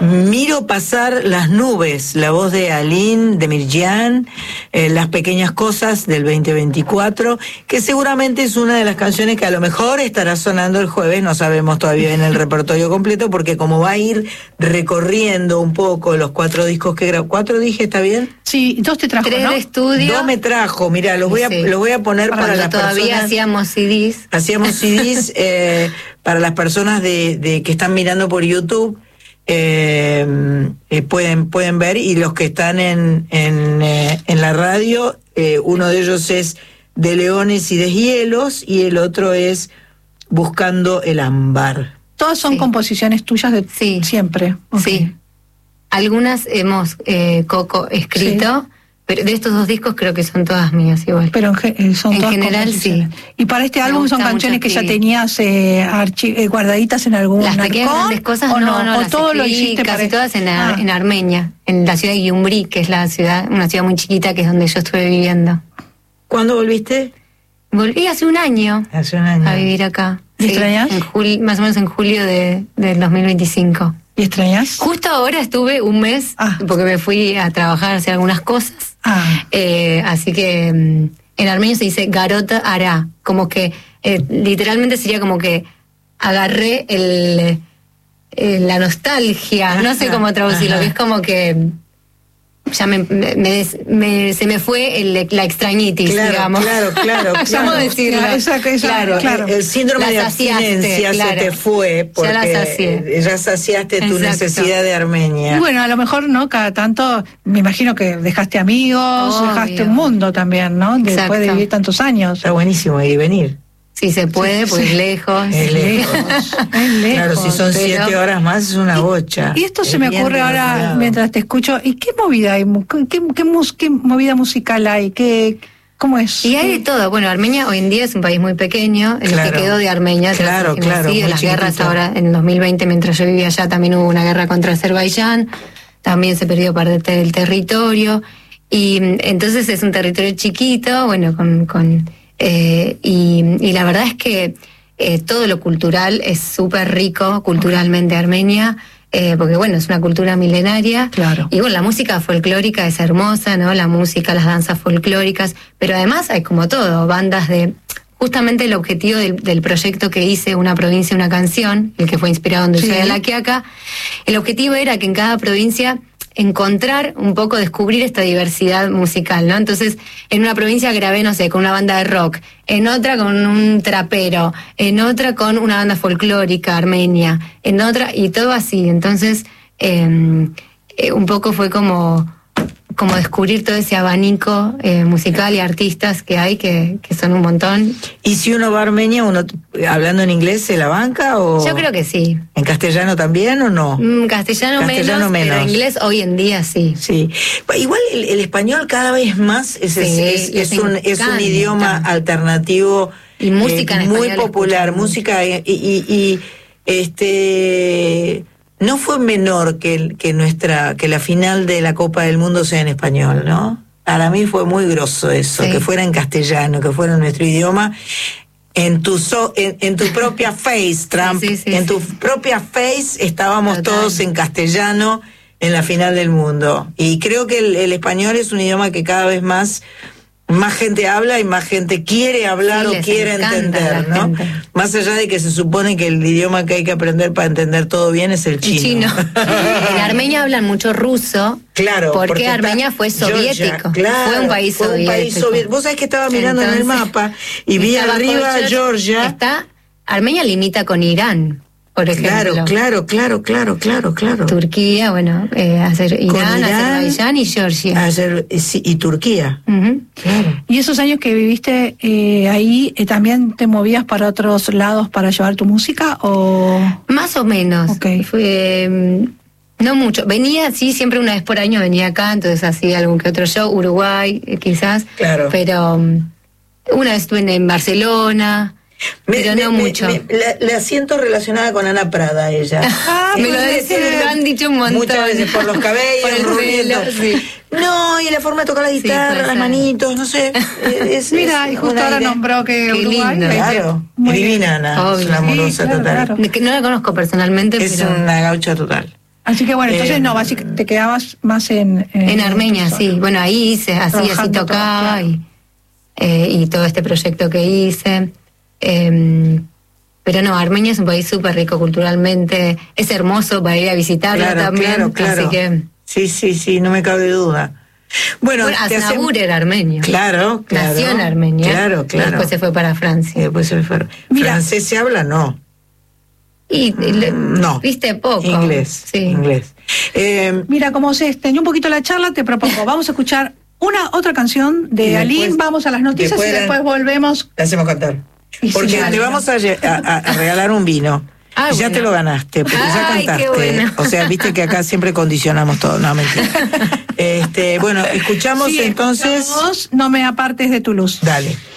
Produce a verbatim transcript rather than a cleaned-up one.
Miro pasar las nubes, la voz de Aline, de Mirjan, eh, Las pequeñas cosas del veinte veinticuatro, que seguramente es una de las canciones que a lo mejor estará sonando el jueves, no sabemos todavía en el repertorio completo, porque como va a ir recorriendo un poco los cuatro discos que grabó. ¿Cuatro dije, está bien? Sí, dos te trajo, Tres ¿no? de estudio. Dos me trajo, mira, los voy a, Sí. los voy a poner para, Cuando las todavía personas. hacíamos C Ds. Hacíamos C Ds eh, para las personas de, de que están mirando por YouTube. Eh, eh, pueden pueden ver, y los que están en en, eh, en la radio, eh, uno de ellos es De Leones y Deshielos y el otro es Buscando el Ámbar. Todas son Sí. composiciones tuyas de Sí. siempre. Ok. Sí. Algunas hemos eh, Coco escrito, pero de estos dos discos creo que son todas mías igual. Pero en, ge- eh, son En todas general, composiciones. sí. Y para este Me álbum son gusta canciones mucho que ya escribir. tenías eh, archi- eh, guardaditas en algún Las pequeñas arcón, grandes cosas o no, no, o las todo lo escribí hiciste casi para todas en, Ar- Ah. en Armenia, en la ciudad de Gyumri, que es la ciudad, una ciudad muy chiquita que es donde yo estuve viviendo. ¿Cuándo volviste? Volví hace un año Hace un año. a vivir acá. ¿Y extrañas? En juli- más o menos en julio de, del dos mil veinticinco. ¿Y extrañas? Justo ahora estuve un mes, Ah. porque me fui a trabajar a hacer algunas cosas. Ah. Eh, así que mm, en armenio se dice garota ara, como que eh, literalmente sería como que agarré el, eh, la nostalgia, no sé Ajá, cómo traducirlo, ajá. que es como que ya me, me- me des- me- se me fue el- la extrañitis, Claro, digamos. claro, claro, ¿Cómo claro. decirlo? Esa- esa- claro, claro. El, el síndrome La de saciaste, abstinencia claro. se te fue porque Ya la sacié. ya saciaste tu Exacto. necesidad de Armenia. Y bueno, a lo mejor, ¿no? Cada tanto, me imagino que dejaste amigos, Obvio. dejaste un mundo también, ¿no? Después Exacto. de vivir tantos años. Está buenísimo ir y venir. Si se puede, pues lejos. Es lejos. Es lejos. Claro, si son pero- siete horas más es una bocha. Y esto se Es me bien ocurre ahora demasiado. mientras te escucho. ¿Y qué movida hay? mu- ¿Qué, qué, mus- qué movida musical hay? ¿Qué, ¿Cómo es? Y hay de todo. Bueno, Armenia hoy en día es un país muy pequeño, el Claro. que quedó de Armenia tras Claro, el claro, genocidio, muy las guerras chiquitito. ahora en el dos mil veinte, mientras yo vivía allá, también hubo una guerra contra Azerbaiyán, también se perdió parte del territorio, y mm, entonces es un territorio chiquito, bueno, con... con eh, y, y la verdad es que eh, todo lo cultural es súper rico, culturalmente Armenia, eh, porque bueno, es una cultura milenaria. Claro. Y bueno, la música folclórica es hermosa, ¿no? La música, las danzas folclóricas, pero además hay como todo, bandas de... Justamente el objetivo del, del proyecto que hice, Una provincia, una canción, el que fue inspirado en Sí. Dulce de la Quiaca, el objetivo era que en cada provincia encontrar un poco, descubrir esta diversidad musical, ¿no? Entonces, en una provincia grabé, no sé, con una banda de rock, en otra con un trapero, en otra con una banda folclórica armenia, en otra, y todo así. Entonces, eh, eh, un poco fue como, como descubrir todo ese abanico eh, musical y artistas que hay, que, que son un montón. ¿Y si uno va a Armenia, uno hablando en inglés se la banca o Yo creo que sí. en castellano también o no? Mm, Castellano, Castellano menos, pero menos. inglés hoy en día sí. Sí, igual el, el español cada vez más es, Sí, es, es, les es un, es un encanta. idioma alternativo Y música en muy español popular, escuchan música y, y, y, este no fue menor que, el- que nuestra que la final de la Copa del Mundo sea en español, ¿no? Para mí fue muy grosso eso, Sí. que fuera en castellano, que fuera en nuestro idioma. En tu so, en, en tu propia face, Trump, Sí, sí, sí, en tu sí. propia face estábamos Total. todos en castellano en la final del mundo. Y creo que el, el español es un idioma que cada vez más más gente habla y más gente quiere hablar Sí, o les quiere encanta entender, la ¿no? gente. Más allá de que se supone que el idioma que hay que aprender para entender todo bien es el El chino. chino. En Armenia hablan mucho ruso. Claro, porque, está Armenia fue Georgia, soviético. claro, fue un país fue un soviético. país soviético. Vos sabés que estaba mirando en el Entonces, mapa y vi estaba arriba Khrushchev, Georgia. Está, Armenia limita con Irán, por ejemplo. Claro, claro, claro, claro, claro, claro. Turquía, bueno, eh, Azer- Irán, Irán, Azerbaiyán y Georgia. Ayer, sí, y Turquía. Ujú. Claro. ¿Y esos años que viviste eh, ahí, eh, también te movías para otros lados para llevar tu música? ¿O Más o menos. Ok. Fue, mm, no mucho. Venía, sí, siempre una vez por año venía acá, entonces hacía algún que otro show, Uruguay, eh, quizás. Claro. Pero mm, una vez estuve en, en Barcelona, Me- pero me- no me- mucho. me- la, la siento relacionada con Ana Prada, ella. Ah, me lo dicen, me lo han dicho un montón. Muchas veces por los cabellos, Por el rubiendo. pelo, sí. No, y la forma de tocar la guitarra, puede las ser. manitos, no sé. Es, Mira, es y justo un ahora aire. nombró que Qué Uruguay. lindo. eh, Claro, muy bien. divina Ana, es Obvio. una amorosa Sí, claro, total. claro. De que no la conozco personalmente, Es pero una gaucha total. Así que bueno, entonces Eh, no, básicamente te quedabas más en... En, En Armenia, sí. Bueno, ahí hice, así, así Trabajando tocaba todo, claro. y, eh, y todo este proyecto que hice. Eh, pero no, Armenia es un país súper rico culturalmente, es hermoso para ir a visitarlo Claro, también, claro, claro. así que... Sí, sí, sí, no me cabe duda. Bueno, Bueno, te Aznavour hacen- era armenio. Claro, claro. Nació en Armenia. Claro, Y claro. después se fue para Francia. Y después se fue. Mira. ¿Francés se habla? No. Y, y le- No. viste poco. Inglés. Sí. Inglés. Eh, Mira, como se extendió un poquito la charla, te propongo, vamos a escuchar una otra canción Y de después- Aline, vamos a las noticias después y la- después volvemos. te hacemos cantar. Y sí, Porque dale, te ¿no? vamos a, lle- a- a regalar un vino. Ah, ya bueno. te lo ganaste, porque ya Ay, qué cantaste. bueno. O sea, viste que acá siempre condicionamos todo, no, mentira. Este, bueno, escuchamos Sí, entonces. escuchamos No me apartes de tu luz. Dale.